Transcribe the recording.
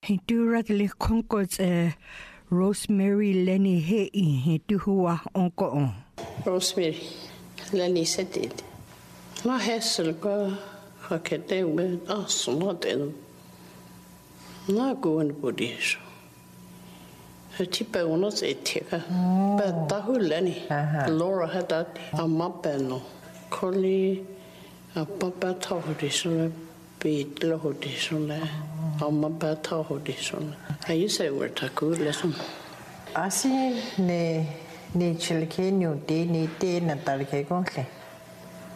He do radically conquers Rosemary Lenny he do hua onko on. Rosemary Lenny said it. Ma hessel ba hakete me asuna den. Na go en bodisho. Tipa unos etika. But tahu Lenny. Laura had that a mapeno. Collie a papa tahodishon beat lohodishon. Amma bata hodishon. I used to wear taku lesson. Asi ne chilke new day ni day na talke gongle.